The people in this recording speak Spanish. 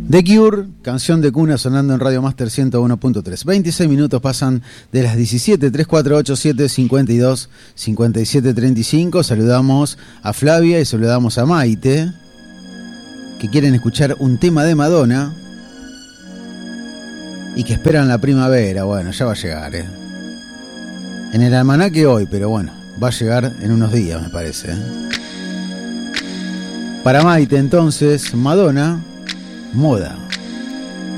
The Cure, canción de cuna sonando en Radio Master 101.3. 26 minutos pasan de las 17, 3487 52 57 35. Saludamos a Flavia y saludamos a Maite, que quieren escuchar un tema de Madonna y que esperan la primavera. Bueno, ya va a llegar, en el almanaque hoy, pero bueno, va a llegar en unos días, me parece, Para Maite, entonces, Madonna, Moda.